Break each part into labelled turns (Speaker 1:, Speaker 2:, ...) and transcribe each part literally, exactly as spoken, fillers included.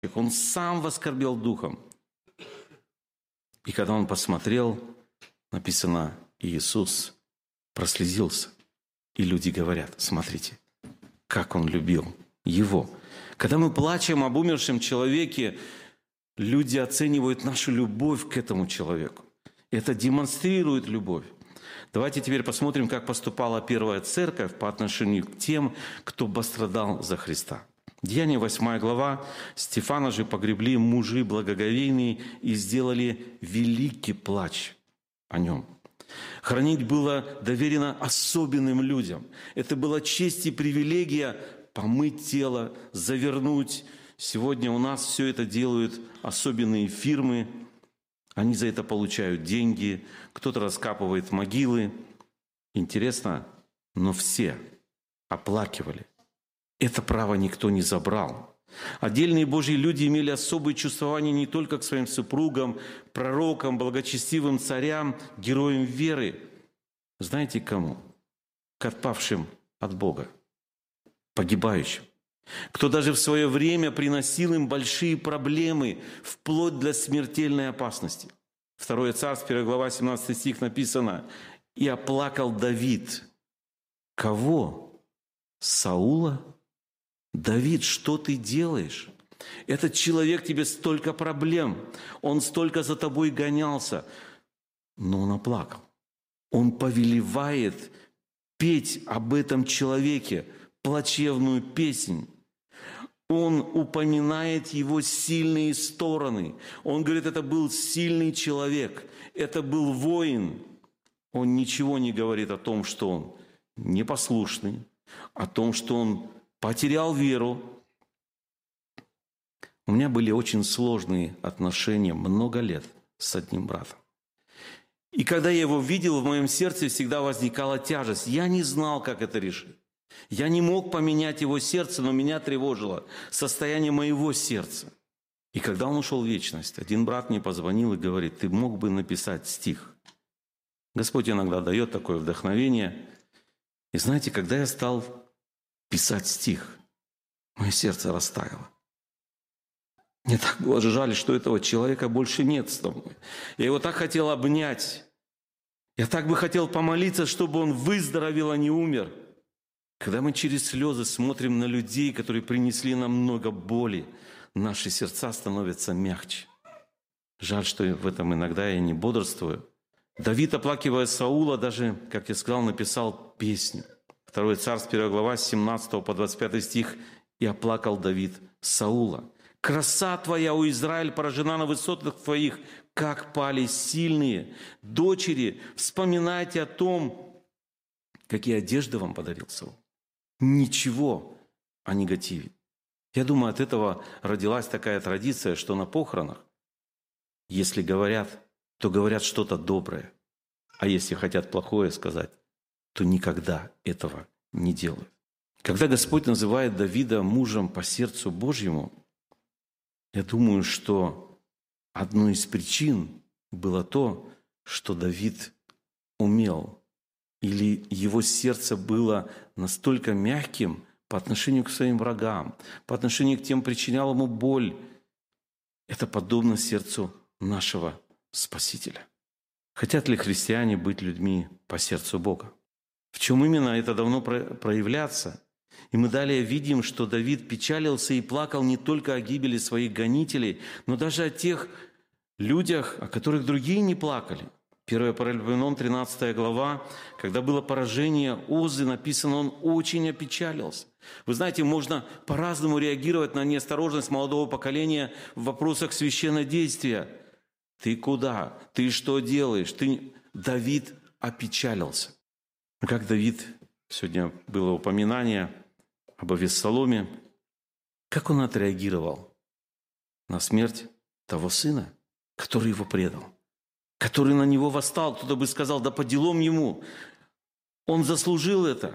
Speaker 1: Он сам воскорбел духом. И когда он посмотрел, написано, Иисус прослезился. И люди говорят, смотрите, как он любил его. Когда мы плачем об умершем человеке, люди оценивают нашу любовь к этому человеку. Это демонстрирует любовь. Давайте теперь посмотрим, как поступала первая церковь по отношению к тем, кто пострадал за Христа. Деяние восьмая глава. Стефана же погребли мужи благоговейные и сделали великий плач о нем. Хранить было доверено особенным людям. Это была честь и привилегия помыть тело, завернуть. Сегодня у нас все это делают особенные фирмы. Они за это получают деньги. Кто-то раскапывает могилы. Интересно, но все оплакивали. Это право никто не забрал. Отдельные Божьи люди имели особые чувствования не только к своим супругам, пророкам, благочестивым царям, героям веры. Знаете кому? К отпавшим от Бога, погибающим. Кто даже в свое время приносил им большие проблемы, вплоть до смертельной опасности. Второе Царств, первая глава, семнадцатый стих написано: «И оплакал Давид». Кого? Саула? Давид, что ты делаешь? Этот человек тебе столько проблем, он столько за тобой гонялся. Но он оплакал. Он повелевает петь об этом человеке плачевную песнь. Он упоминает его сильные стороны. Он говорит, это был сильный человек, это был воин. Он ничего не говорит о том, что он непослушный, о том, что он потерял веру. У меня были очень сложные отношения много лет с одним братом. И когда я его видел, в моем сердце всегда возникала тяжесть. Я не знал, как это решить. Я не мог поменять его сердце, но меня тревожило состояние моего сердца. И когда он ушел в вечность, один брат мне позвонил и говорит, ты мог бы написать стих. Господь иногда дает такое вдохновение. И знаете, когда я стал писать стих, мое сердце растаяло. Мне так было жаль, что этого человека больше нет с тобой. Я его так хотел обнять. Я так бы хотел помолиться, чтобы он выздоровел, а не умер. Когда мы через слезы смотрим на людей, которые принесли нам много боли, наши сердца становятся мягче. Жаль, что в этом иногда я не бодрствую. Давид, оплакивая Саула, даже, как я сказал, написал песню. Второе Царств, первая глава, с семнадцатого по двадцать пятый стих. «И оплакал Давид Саула. Краса твоя, о Израиль, поражена на высотах твоих, как пали сильные. Дочери, вспоминайте о том, какие одежды вам подарил Саул». Ничего о негативе. Я думаю, от этого родилась такая традиция, что на похоронах, если говорят, то говорят что-то доброе. А если хотят плохое сказать, то никогда этого не делают. Когда Господь называет Давида мужем по сердцу Божьему, я думаю, что одной из причин было то, что Давид умел, или его сердце было настолько мягким по отношению к своим врагам, по отношению к тем, причинял ему боль. Это подобно сердцу нашего Спасителя. Хотят ли христиане быть людьми по сердцу Бога? В чем именно это давно проявляться? И мы далее видим, что Давид печалился и плакал не только о гибели своих гонителей, но даже о тех людях, о которых другие не плакали. первое Паралипоменон, тринадцатая глава, когда было поражение Озы, написано, он очень опечалился. Вы знаете, можно по-разному реагировать на неосторожность молодого поколения в вопросах священнодействия. Ты куда? Ты что делаешь? Ты... Давид опечалился. Как Давид, сегодня было упоминание об Авессаломе, как он отреагировал на смерть того сына, который его предал, который на него восстал. Кто-то бы сказал, да по делам ему. Он заслужил это.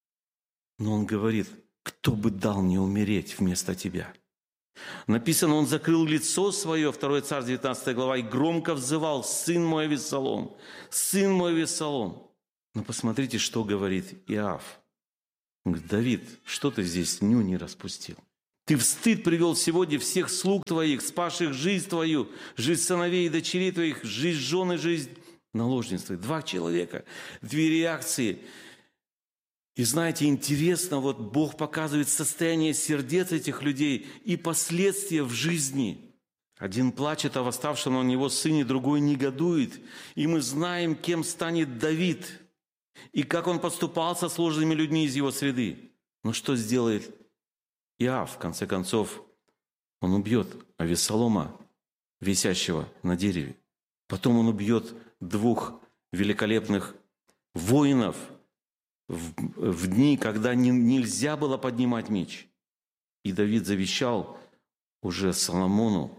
Speaker 1: Но он говорит, кто бы дал мне умереть вместо тебя? Написано, он закрыл лицо свое, второе Царств, девятнадцатая глава, и громко взывал, сын мой Авессалом, сын мой Авессалом. Но посмотрите, что говорит Иов. Он говорит, Давид, что ты здесь нюни распустил? Ты в стыд привел сегодня всех слуг твоих, спасших жизнь твою, жизнь сыновей и дочерей твоих, жизнь жены, жизнь наложниц твоих». Два человека, две реакции. И знаете, интересно, вот Бог показывает состояние сердец этих людей и последствия в жизни. Один плачет о восставшем на него сыне, другой негодует. И мы знаем, кем станет Давид, и как он поступал со сложными людьми из его среды. Но что сделает Иов? В конце концов, он убьет Авессалома, висящего на дереве. Потом он убьет двух великолепных воинов в, в дни, когда не, нельзя было поднимать меч. И Давид завещал уже Соломону: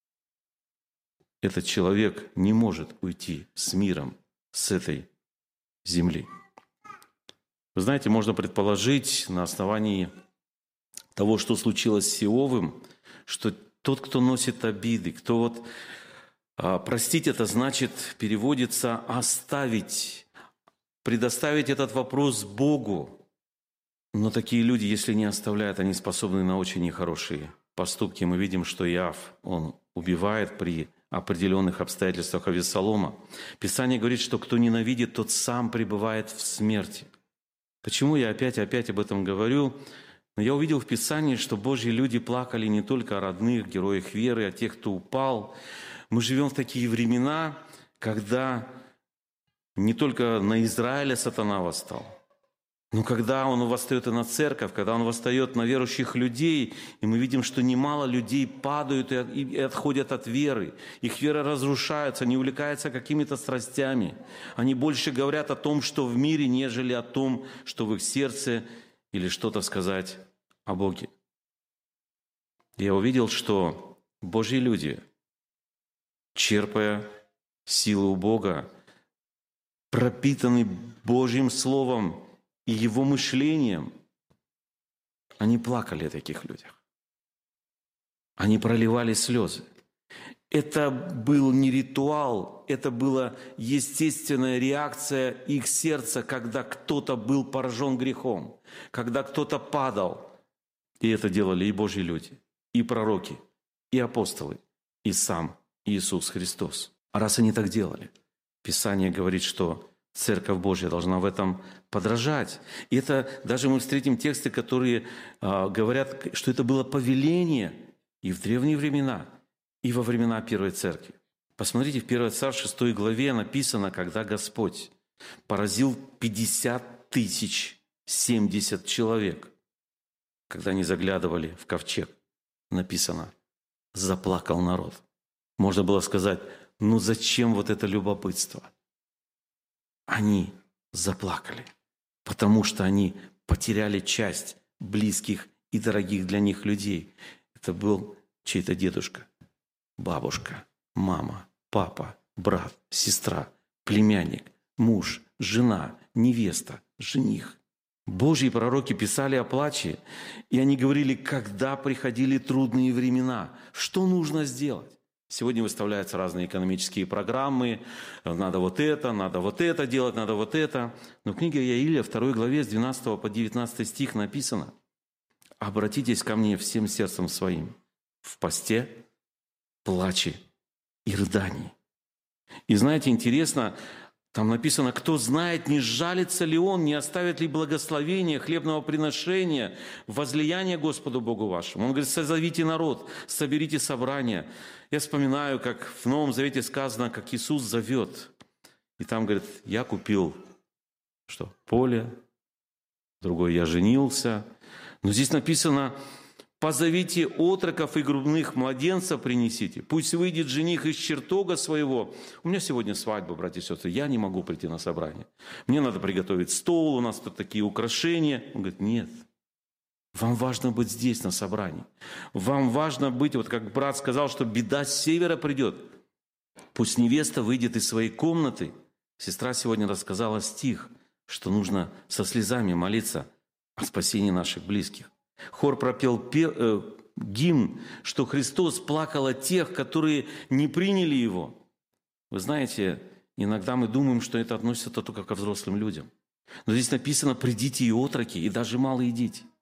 Speaker 1: этот человек не может уйти с миром с этой земли. Вы знаете, можно предположить на основании того, что случилось с Иовом, что тот, кто носит обиды, кто вот... А, простить это значит, переводится оставить, предоставить этот вопрос Богу. Но такие люди, если не оставляют, они способны на очень нехорошие поступки. Мы видим, что Иов, он убивает при определенных обстоятельствах Авессалома. Писание говорит, что кто ненавидит, тот сам пребывает в смерти. Почему я опять и опять об этом говорю? Но я увидел в Писании, что Божьи люди плакали не только о родных, героях веры, о тех, кто упал. Мы живем в такие времена, когда не только на Израиле сатана восстал, но когда он восстает и на церковь, когда он восстает на верующих людей, и мы видим, что немало людей падают и отходят от веры. Их вера разрушается, они увлекаются какими-то страстями. Они больше говорят о том, что в мире, нежели о том, что в их сердце, или что-то сказать о Боге. Я увидел, что Божьи люди, черпая силу у Бога, пропитаны Божьим Словом и Его мышлением, они плакали о таких людях. Они проливали слезы. Это был не ритуал, это была естественная реакция их сердца, когда кто-то был поражен грехом, когда кто-то падал. И это делали и Божьи люди, и пророки, и апостолы, и сам Иисус Христос. А раз они так делали, Писание говорит, что Церковь Божья должна в этом подражать. И это даже мы встретим тексты, которые э, говорят, что это было повеление и в древние времена, и во времена Первой Церкви. Посмотрите, в первой Царств шестой главе написано, когда Господь поразил пятьдесят тысяч семьдесят человек, когда они заглядывали в ковчег, написано: заплакал народ. Можно было сказать: ну зачем вот это любопытство? Они заплакали, потому что они потеряли часть близких и дорогих для них людей. Это был чей-то дедушка, бабушка, мама, папа, брат, сестра, племянник, муж, жена, невеста, жених. Божьи пророки писали о плаче, и они говорили, когда приходили трудные времена, что нужно сделать. Сегодня выставляются разные экономические программы, надо вот это, надо вот это делать, надо вот это. Но в книге Иаиля, второй главе, с двенадцатого по девятнадцатый стих написано: «Обратитесь ко мне всем сердцем своим в посте, плаче и рыдании». И знаете, интересно, там написано: «Кто знает, не жалится ли он, не оставит ли благословения, хлебного приношения, возлияния Господу Богу вашему». Он говорит: «Созовите народ, соберите собрание». Я вспоминаю, как в Новом Завете сказано, как Иисус зовет. И там говорит: «Я купил что? Поле». Другой: «Я женился». Но здесь написано: «Позовите отроков и грудных младенцев принесите. Пусть выйдет жених из чертога своего». У меня сегодня свадьба, братья и сестры. Я не могу прийти на собрание. Мне надо приготовить стол, у нас тут такие украшения. Он говорит: нет. Вам важно быть здесь, на собрании. Вам важно быть, вот как брат сказал, что беда с севера придет. Пусть невеста выйдет из своей комнаты. Сестра сегодня рассказала стих, что нужно со слезами молиться о спасении наших близких. Хор пропел пер, э, гимн, что Христос плакал о тех, которые не приняли Его. Вы знаете, иногда мы думаем, что это относится только ко взрослым людям. Но здесь написано: «Придите и отроки, и даже малые дети».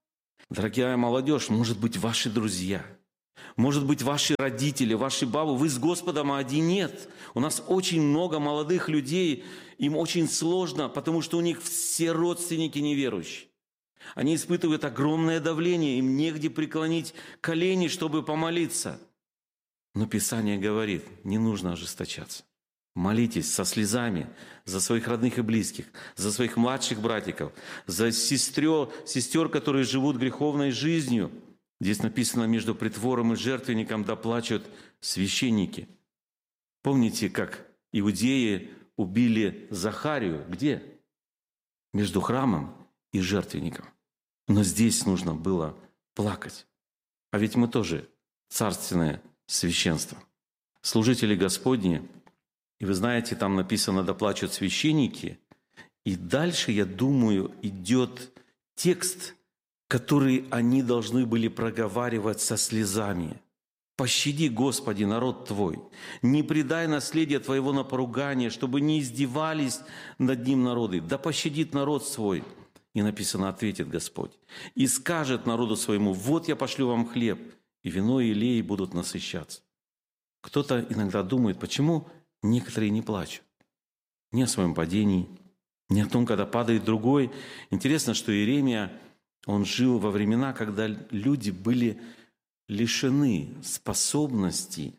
Speaker 1: Дорогая молодежь, может быть, ваши друзья, может быть, ваши родители, ваши бабы, вы с Господом, а один нет. У нас очень много молодых людей, им очень сложно, потому что у них все родственники неверующие. Они испытывают огромное давление, им негде преклонить колени, чтобы помолиться. Но Писание говорит, не нужно ожесточаться. Молитесь со слезами за своих родных и близких, за своих младших братиков, за сестер, сестер, которые живут греховной жизнью. Здесь написано, между притвором и жертвенником да плачут священники. Помните, как иудеи убили Захарию? Где? Между храмом и жертвенником. Но здесь нужно было плакать. А ведь мы тоже царственное священство. Служители Господни. И вы знаете, там написано «да плачут священники». И дальше, я думаю, идет текст, который они должны были проговаривать со слезами. «Пощади, Господи, народ Твой, не предай наследие Твоего на поругание, чтобы не издевались над ним народы. Да пощадит народ свой». И написано, ответит Господь. «И скажет народу своему, вот я пошлю вам хлеб, и вино и елей будут насыщаться». Кто-то иногда думает, почему некоторые не плачут. Ни о своем падении, ни о том, когда падает другой. Интересно, что Иеремия, он жил во времена, когда люди были лишены способности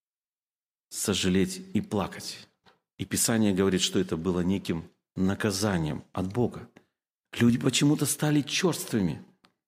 Speaker 1: сожалеть и плакать. И Писание говорит, что это было неким наказанием от Бога. Люди почему-то стали черствыми.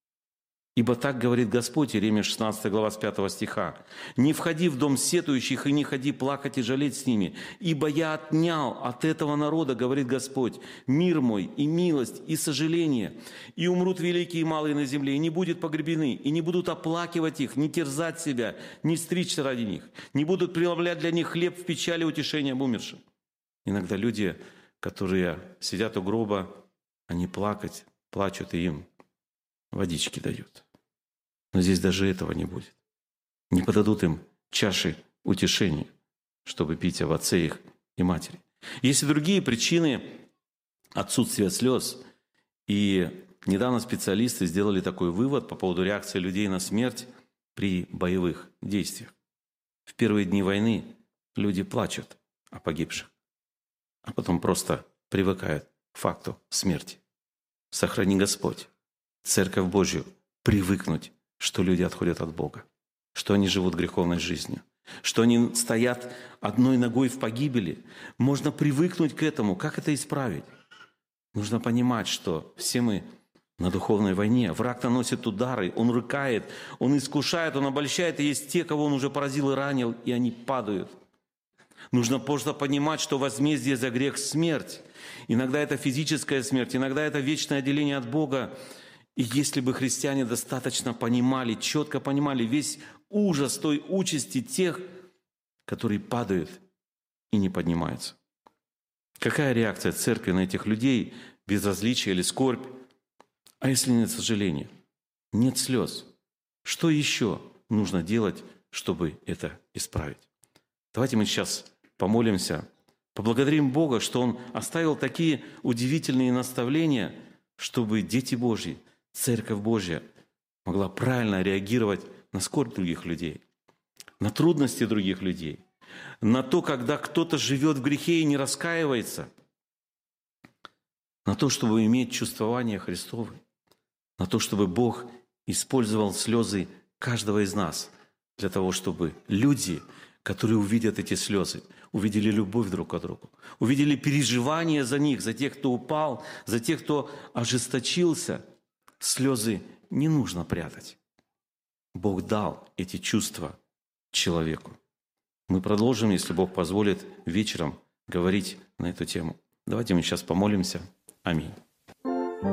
Speaker 1: Ибо так говорит Господь, Иеремия шестнадцатая глава с пятого стиха. «Не входи в дом сетующих и не ходи плакать и жалеть с ними, ибо я отнял от этого народа, говорит Господь, мир мой и милость и сожаление, и умрут великие и малые на земле, и не будут погребены, и не будут оплакивать их, не терзать себя, не стричься ради них, не будут преломлять для них хлеб в печали утешения умершим». Иногда люди, которые сидят у гроба, они плакать, плачут, и им водички дают. Но здесь даже этого не будет. Не подадут им чаши утешения, чтобы пить об отце их и матери. Есть и другие причины отсутствия слез. И недавно специалисты сделали такой вывод по поводу реакции людей на смерть при боевых действиях. В первые дни войны люди плачут о погибших, а потом просто привыкают к факту смерти. Сохрани Господь Церковь Божью привыкнуть, что люди отходят от Бога, что они живут греховной жизнью, что они стоят одной ногой в погибели. Можно привыкнуть к этому. Как это исправить? Нужно понимать, что все мы на духовной войне. Враг наносит удары, он рыкает, он искушает, он обольщает. И есть те, кого он уже поразил и ранил, и они падают. Нужно просто понимать, что возмездие за грех – смерть. Иногда это физическая смерть, иногда это вечное отделение от Бога. И если бы христиане достаточно понимали, четко понимали весь ужас той участи тех, которые падают и не поднимаются. Какая реакция церкви на этих людей? Безразличие или скорбь? А если нет сожаления? Нет слез? Что еще нужно делать, чтобы это исправить? Давайте мы сейчас помолимся, поблагодарим Бога, что Он оставил такие удивительные наставления, чтобы дети Божьи, Церковь Божья могла правильно реагировать на скорбь других людей, на трудности других людей, на то, когда кто-то живет в грехе и не раскаивается, на то, чтобы иметь чувствование Христово, на то, чтобы Бог использовал слезы каждого из нас для того, чтобы люди, которые увидят эти слезы, увидели любовь друг к другу, увидели переживание за них, за тех, кто упал, за тех, кто ожесточился. Слезы не нужно прятать. Бог дал эти чувства человеку. Мы продолжим, если Бог позволит, вечером говорить на эту тему. Давайте мы сейчас помолимся. Аминь.